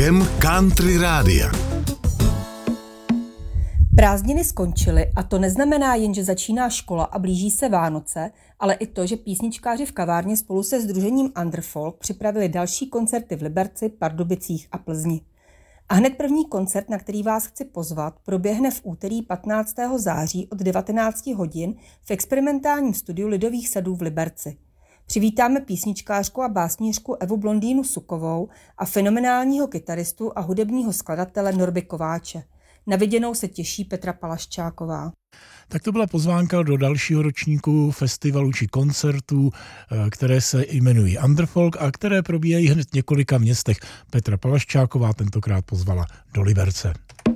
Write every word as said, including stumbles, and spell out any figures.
rokem Country Rádia. Prázdniny skončily a to neznamená jen, že začíná škola a blíží se Vánoce, ale i to, že písničkáři v kavárně spolu se sdružením Underfolk připravili další koncerty v Liberci, Pardubicích a Plzni. A hned první koncert, na který vás chci pozvat, proběhne v úterý patnáctého září od devatenáct hodin v experimentálním studiu Lidových sadů v Liberci. Přivítáme písničkářku a básnířku Evu Blondýnu Sukovou a fenomenálního kytaristu a hudebního skladatele Norby Kováče. Na viděnou se těší Petra Palaščáková. Tak to byla pozvánka do dalšího ročníku festivalu či koncertů, které se jmenují Underfolk a které probíhají hned v několika městech. Petra Palaščáková tentokrát pozvala do Liberce.